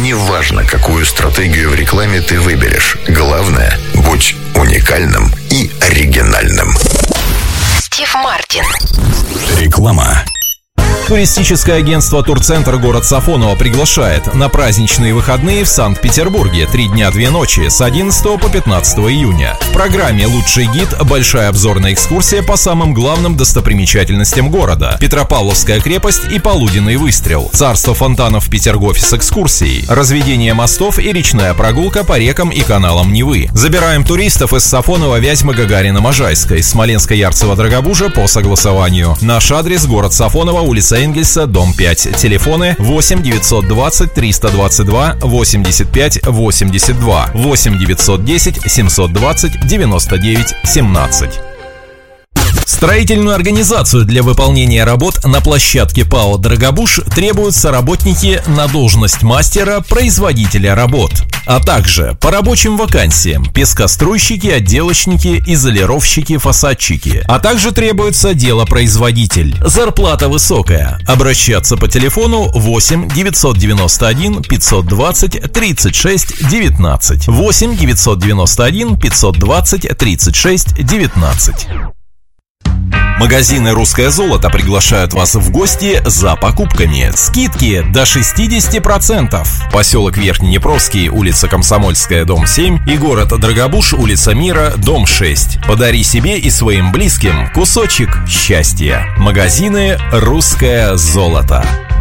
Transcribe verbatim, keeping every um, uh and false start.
Неважно, какую стратегию в рекламе ты выберешь. Главное, будь уникальным и оригинальным. Стив Мартин. Реклама. Туристическое агентство «Турцентр» город Сафоново приглашает на праздничные выходные в Санкт-Петербурге. Три дня, две ночи с одиннадцатого по пятнадцатое июня. В программе «Лучший гид» большая обзорная экскурсия по самым главным достопримечательностям города. Петропавловская крепость и полуденный выстрел. Царство фонтанов в Петергофе с экскурсией. Разведение мостов и речная прогулка по рекам и каналам Невы. Забираем туристов из Сафонова, Вязьмы, Гагарина, Можайской, Смоленска, Ярцево, Драгобужа по согласованию. Наш адрес: город Сафоново, улица Энгельса, дом пять. Телефоны восемь девятьсот двадцать триста двадцать два восемьдесят пять восемьдесят два, восемь девятьсот десять семьсот двадцать девяносто девять семнадцать. Строительную организацию для выполнения работ на площадке ПАО «Драгобуж» требуются работники на должность мастера-производителя работ, а также по рабочим вакансиям пескоструйщики, отделочники, изолировщики, фасадчики, а также требуется делопроизводитель. Зарплата высокая. Обращаться по телефону восемь девятьсот девяносто один пятьсот двадцать тридцать шесть девятнадцать, восемь девятьсот девяносто один пятьсот двадцать тридцать шесть девятнадцать. Магазины «Русское золото» приглашают вас в гости за покупками. Скидки до шестьдесят процентов. Поселок Верхнеднепровский, улица Комсомольская, дом семь, и город Драгобуж, улица Мира, дом шесть. Подари себе и своим близким кусочек счастья. Магазины «Русское золото».